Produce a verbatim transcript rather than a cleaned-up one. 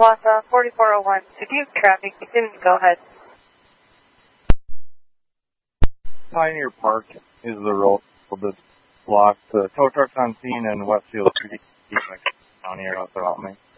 Plaza, forty-four oh one. Dubuque traffic, continue, go ahead. Pioneer Park is the road that's blocked. The tow truck's on scene and Westfield County are out there on me.